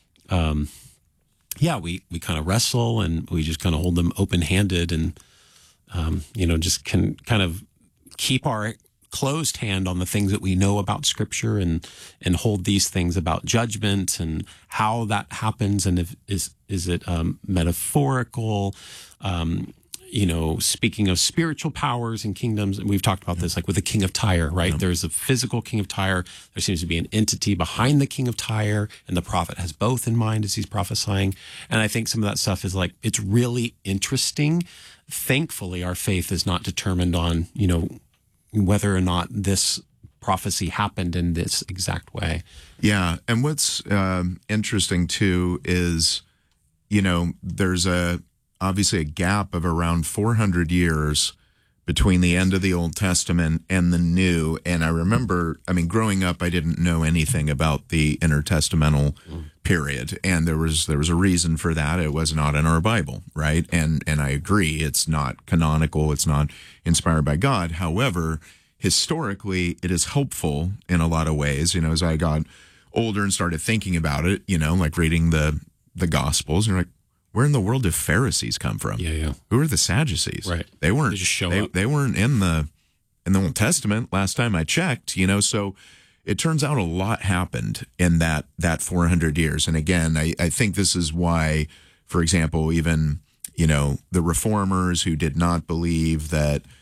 we kind of wrestle and we just kind of hold them open-handed and, just can kind of keep our closed hand on the things that we know about Scripture and hold these things about judgment and how that happens and is it metaphorical, speaking of spiritual powers and kingdoms, and we've talked about this, like with the king of Tyre, right? Yeah. There's a physical king of Tyre. There seems to be an entity behind the king of Tyre, and the prophet has both in mind as he's prophesying. And I think some of that stuff is like, it's really interesting. Thankfully, our faith is not determined on, whether or not this prophecy happened in this exact way. Yeah. And what's interesting too is, there's obviously a gap of around 400 years between the end of the Old Testament and the New. And I remember, growing up, I didn't know anything about the intertestamental period. And there was a reason for that. It was not in our Bible, right? And I agree, it's not canonical, it's not inspired by God. However, historically, it is helpful in a lot of ways. As I got older and started thinking about it, like reading the Gospels, and you're like, where in the world did Pharisees come from? Yeah. Who are the Sadducees? Right. They weren't. They just show up. They weren't in the Old Testament last time I checked. So it turns out a lot happened in that 400 years. And again, I think this is why, for example, even the reformers who did not believe that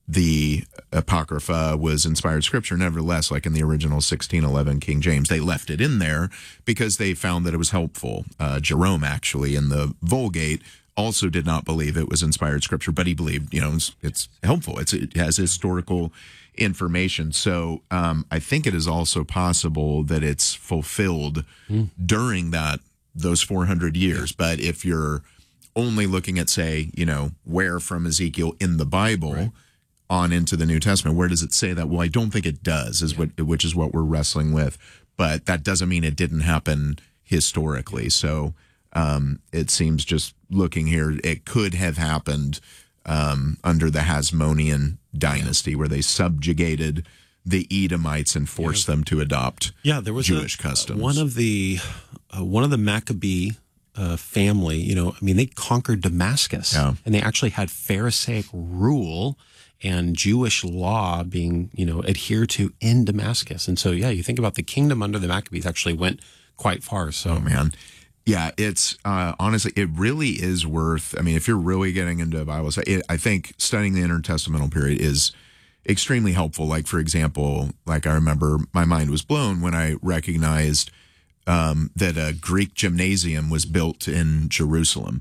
the Apocrypha was inspired scripture. Nevertheless, like in the original 1611 King James, they left it in there because they found that it was helpful. Jerome, actually, in the Vulgate, also did not believe it was inspired scripture, but he believed, it's helpful. It has historical information. So I think it is also possible that it's fulfilled during those 400 years. But if you're only looking at, say, where from Ezekiel in the Bible on into the New Testament, where does it say that? Well, I don't think it does, which is what we're wrestling with. But that doesn't mean it didn't happen historically. So it seems, just looking here, it could have happened under the Hasmonean dynasty, where they subjugated the Edomites and forced them to adopt there was Jewish customs. One of the Maccabee family, they conquered Damascus, and they actually had Pharisaic rule and Jewish law being, adhered to in Damascus. And so, you think about the kingdom under the Maccabees actually went quite far. So, oh, man. Yeah, it's honestly, it really is worth, if you're really getting into Bible, I think studying the intertestamental period is extremely helpful. Like, for example, I remember my mind was blown when I recognized that a Greek gymnasium was built in Jerusalem,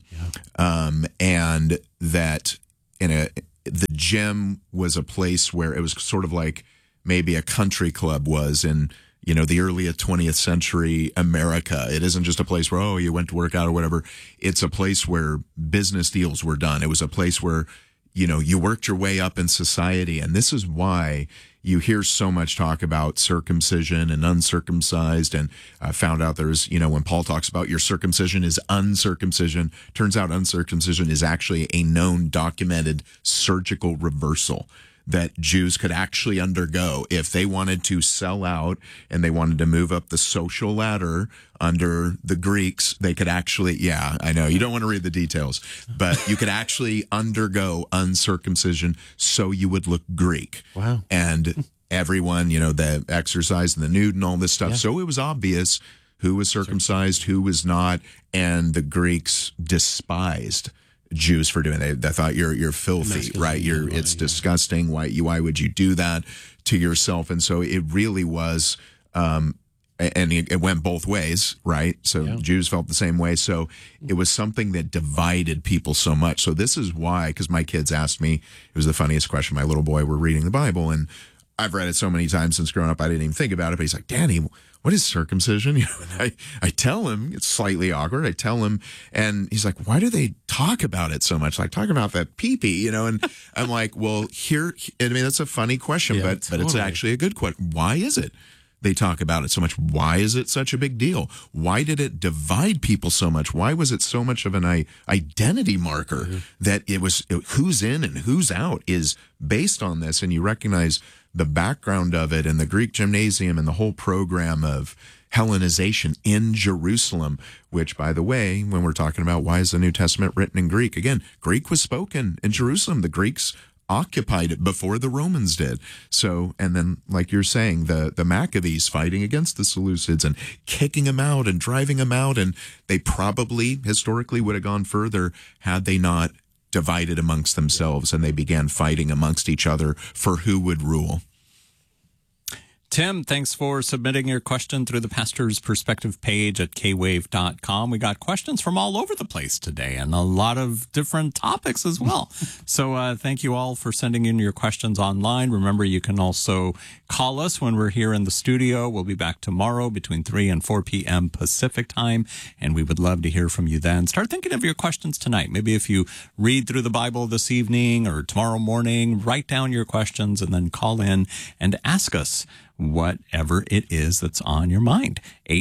and that the gym was a place where it was sort of like maybe a country club was in the early 20th century America. It isn't just a place where, you went to work out or whatever. It's a place where business deals were done. It was a place where, you worked your way up in society. And this is why you hear so much talk about circumcision and uncircumcised. And I found out there's, when Paul talks about your circumcision is uncircumcision, turns out uncircumcision is actually a known, documented surgical reversal that Jews could actually undergo if they wanted to sell out and they wanted to move up the social ladder under the Greeks. They could actually, I know you don't want to read the details, but you could actually undergo uncircumcision so you would look Greek. Wow. And everyone, the exercise and the nude and all this stuff. So it was obvious who was circumcised, who was not, and the Greeks despised Jews for doing it. They thought you're filthy, right? It's disgusting. Why would you do that to yourself? And so it really was, and it went both ways, right? So Jews felt the same way. So it was something that divided people so much. So this is why, because my kids asked me, it was the funniest question. My little boy, we're reading the Bible, and I've read it so many times since growing up, I didn't even think about it. But he's like, Daddy, what is circumcision? And I tell him, it's slightly awkward. I tell him, and he's like, why do they talk about it so much? Like, talk about that pee-pee, and I'm like, well, that's a funny question, but it's actually a good question. Why is it they talk about it so much? Why is it such a big deal? Why did it divide people so much? Why was it so much of an identity marker that who's in and who's out is based on this? And you recognize the background of it and the Greek gymnasium and the whole program of Hellenization in Jerusalem, which, by the way, when we're talking about why is the New Testament written in Greek, again, Greek was spoken in Jerusalem. The Greeks occupied it before the Romans did. So, and then, like you're saying, the Maccabees fighting against the Seleucids and kicking them out and driving them out, and they probably historically would have gone further had they not divided amongst themselves and they began fighting amongst each other for who would rule. Tim, thanks for submitting your question through the Pastor's Perspective page at kwave.com. We got questions from all over the place today and a lot of different topics as well. So thank you all for sending in your questions online. Remember, you can also call us when we're here in the studio. We'll be back tomorrow between 3 and 4 p.m. Pacific time, and we would love to hear from you then. Start thinking of your questions tonight. Maybe if you read through the Bible this evening or tomorrow morning, write down your questions and then call in and ask us whatever it is that's on your mind.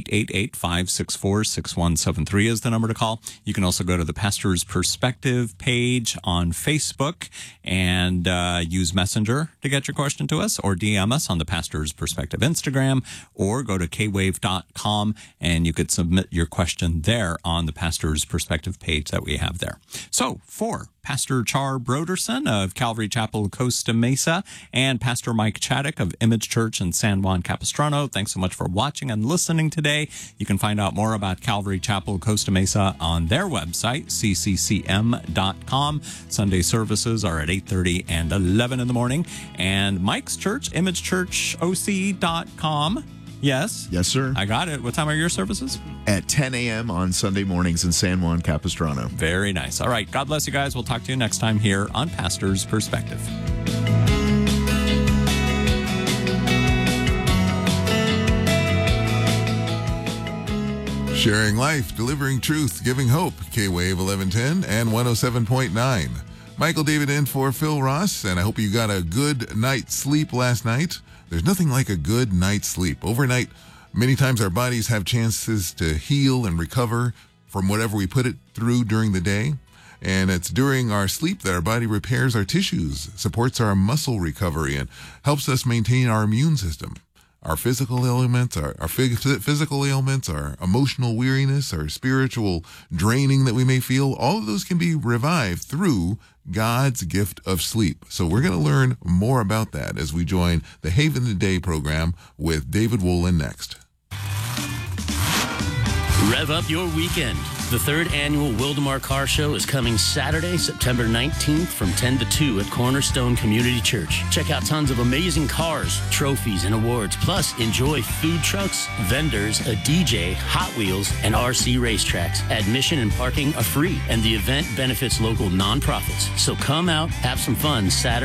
888-564-6173 is the number to call. You can also go to the Pastor's Perspective page on Facebook and use Messenger to get your question to us, or DM us on the Pastor's Perspective Instagram, or go to kwave.com and you could submit your question there on the Pastor's Perspective page that we have there. So for Pastor Char Broderson of Calvary Chapel, Costa Mesa, and Pastor Mike Chaddick of Image Church in San Juan Capistrano. Thanks so much for watching and listening today. You can find out more about Calvary Chapel, Costa Mesa on their website, cccm.com. Sunday services are at 8:30 and 11 in the morning. And Mike's church, imagechurchoc.com. Yes? Yes, sir. I got it. What time are your services? At 10 a.m. on Sunday mornings in San Juan Capistrano. Very nice. All right. God bless you guys. We'll talk to you next time here on Pastor's Perspective. Sharing life, delivering truth, giving hope. K-Wave 1110 and 107.9. Michael David in for Phil Ross, and I hope you got a good night's sleep last night. There's nothing like a good night's sleep. Overnight, many times our bodies have chances to heal and recover from whatever we put it through during the day. And it's during our sleep that our body repairs our tissues, supports our muscle recovery, and helps us maintain our immune system. Our physical ailments, our physical ailments, our emotional weariness, our spiritual draining that we may feel, all of those can be revived through God's gift of sleep. So we're going to learn more about that as we join the Haven Today program with David Wolin next. Rev up your weekend. The third annual Wildemar Car Show is coming Saturday, September 19th from 10 to 2 at Cornerstone Community Church. Check out tons of amazing cars, trophies, and awards. Plus, enjoy food trucks, vendors, a DJ, Hot Wheels, and RC racetracks. Admission and parking are free, and the event benefits local nonprofits. So come out, have some fun Saturday.